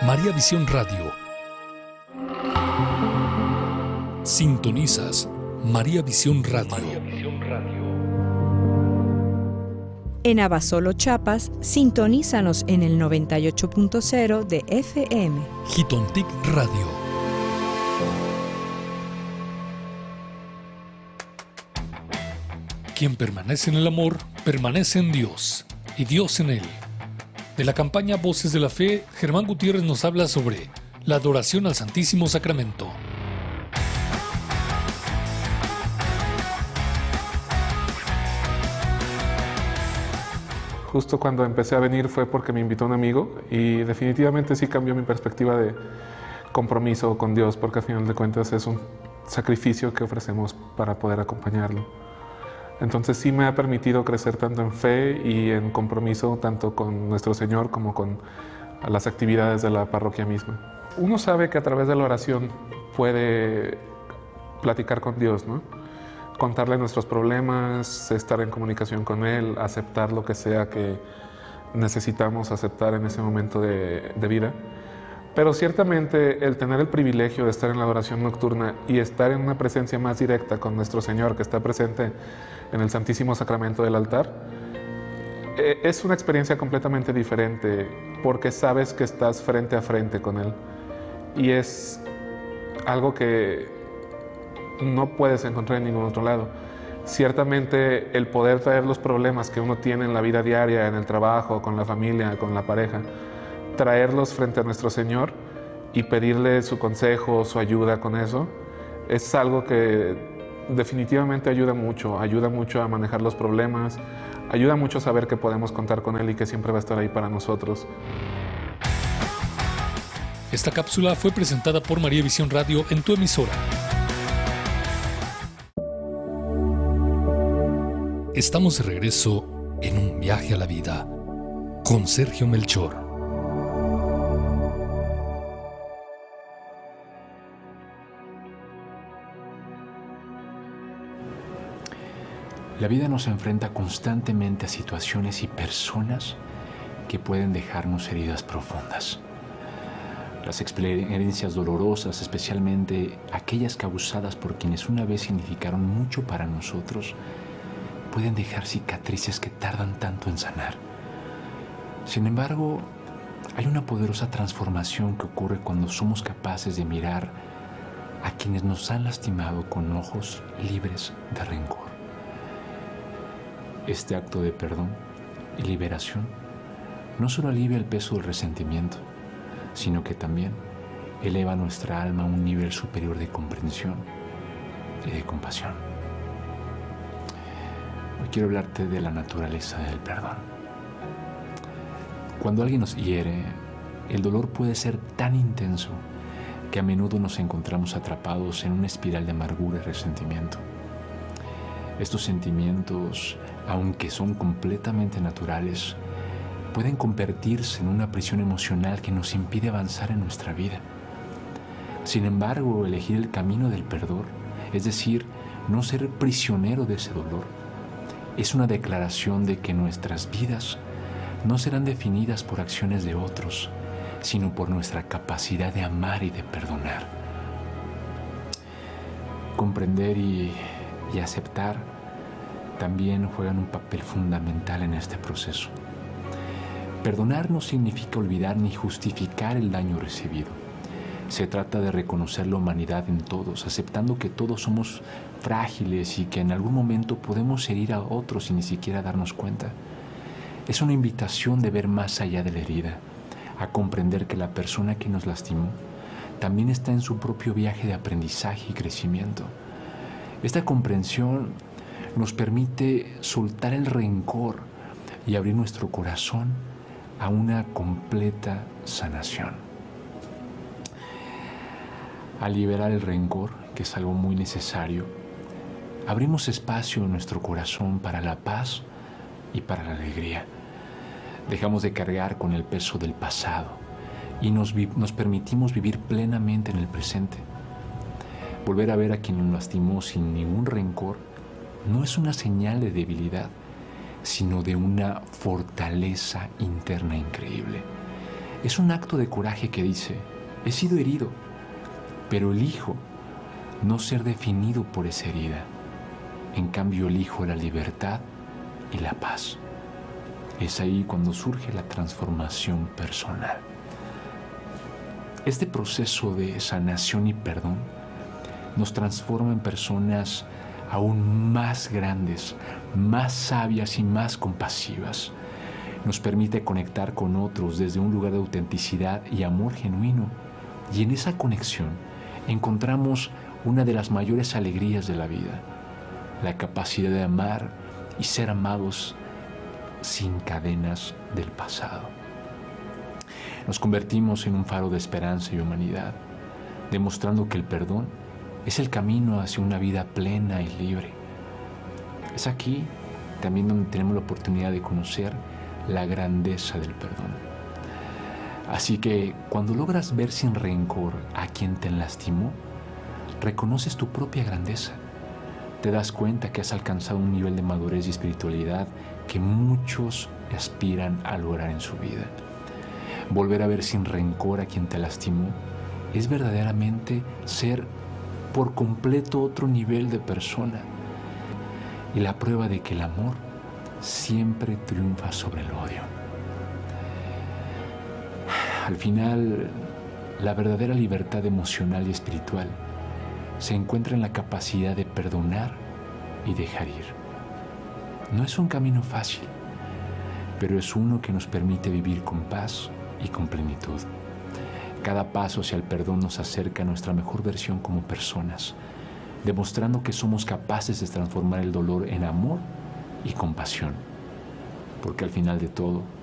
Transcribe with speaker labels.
Speaker 1: María Visión Radio. Sintonizas María Visión Radio.
Speaker 2: En Abasolo, Chiapas, sintonízanos en el 98.0 de FM.
Speaker 1: Jitontic Radio. Quien permanece en el amor, permanece en Dios, y Dios en él. De la campaña Voces de la Fe, Germán Gutiérrez nos habla sobre la adoración al Santísimo Sacramento.
Speaker 3: Justo cuando empecé a venir fue porque me invitó un amigo y definitivamente sí cambió mi perspectiva de compromiso con Dios, porque al final de cuentas es un sacrificio que ofrecemos para poder acompañarlo. Entonces sí me ha permitido crecer tanto en fe y en compromiso tanto con nuestro Señor como con las actividades de la parroquia misma. Uno sabe que a través de la oración puede platicar con Dios, ¿no? Contarle nuestros problemas, estar en comunicación con Él, aceptar lo que sea que necesitamos aceptar en ese momento de vida. Pero ciertamente el tener el privilegio de estar en la adoración nocturna y estar en una presencia más directa con nuestro Señor, que está presente en el Santísimo Sacramento del altar, es una experiencia completamente diferente, porque sabes que estás frente a frente con Él. Y es algo que no puedes encontrar en ningún otro lado. Ciertamente el poder traer los problemas que uno tiene en la vida diaria, en el trabajo, con la familia, con la pareja, traerlos frente a nuestro Señor y pedirle su consejo, su ayuda con eso, es algo que definitivamente ayuda mucho a manejar los problemas, ayuda mucho a saber que podemos contar con Él y que siempre va a estar ahí para nosotros.
Speaker 1: Esta cápsula fue presentada por María Visión Radio en tu emisora. Estamos de regreso en un viaje a la vida con Sergio Melchor.
Speaker 4: La vida nos enfrenta constantemente a situaciones y personas que pueden dejarnos heridas profundas. Las experiencias dolorosas, especialmente aquellas causadas por quienes una vez significaron mucho para nosotros, pueden dejar cicatrices que tardan tanto en sanar. Sin embargo, hay una poderosa transformación que ocurre cuando somos capaces de mirar a quienes nos han lastimado con ojos libres de rencor. Este acto de perdón y liberación no solo alivia el peso del resentimiento, sino que también eleva nuestra alma a un nivel superior de comprensión y de compasión. Hoy quiero hablarte de la naturaleza del perdón. Cuando alguien nos hiere, el dolor puede ser tan intenso que a menudo nos encontramos atrapados en una espiral de amargura y resentimiento. Estos sentimientos, aunque son completamente naturales, pueden convertirse en una prisión emocional que nos impide avanzar en nuestra vida. Sin embargo, elegir el camino del perdón, es decir, no ser prisionero de ese dolor, es una declaración de que nuestras vidas no serán definidas por acciones de otros, sino por nuestra capacidad de amar y de perdonar. Comprender y aceptar también juegan un papel fundamental en este proceso. Perdonar no significa olvidar ni justificar el daño recibido. Se trata de reconocer la humanidad en todos, aceptando que todos somos frágiles y que en algún momento podemos herir a otros sin ni siquiera darnos cuenta. Es una invitación de ver más allá de la herida, a comprender que la persona que nos lastimó también está en su propio viaje de aprendizaje y crecimiento. Esta comprensión nos permite soltar el rencor y abrir nuestro corazón a una completa sanación. Al liberar el rencor, que es algo muy necesario, abrimos espacio en nuestro corazón para la paz y para la alegría. Dejamos de cargar con el peso del pasado y nos permitimos vivir plenamente en el presente. Volver a ver a quien nos lastimó sin ningún rencor no es una señal de debilidad, sino de una fortaleza interna increíble. Es un acto de coraje que dice, he sido herido, pero elijo no ser definido por esa herida. En cambio, elijo la libertad y la paz. Es ahí cuando surge la transformación personal. Este proceso de sanación y perdón nos transforma en personas aún más grandes, más sabias y más compasivas. Nos permite conectar con otros desde un lugar de autenticidad y amor genuino. Y en esa conexión encontramos una de las mayores alegrías de la vida, la capacidad de amar y ser amados sin cadenas del pasado. Nos convertimos en un faro de esperanza y humanidad, demostrando que el perdón es el camino hacia una vida plena y libre. Es aquí también donde tenemos la oportunidad de conocer la grandeza del perdón. Así que cuando logras ver sin rencor a quien te lastimó, reconoces tu propia grandeza. Te das cuenta que has alcanzado un nivel de madurez y espiritualidad que muchos aspiran a lograr en su vida. Volver a ver sin rencor a quien te lastimó es verdaderamente ser por completo otro nivel de persona y la prueba de que el amor siempre triunfa sobre el odio. Al final, la verdadera libertad emocional y espiritual se encuentra en la capacidad de perdonar y dejar ir. No es un camino fácil, pero es uno que nos permite vivir con paz y con plenitud. Cada paso hacia el perdón nos acerca a nuestra mejor versión como personas, demostrando que somos capaces de transformar el dolor en amor y compasión, porque al final de todo,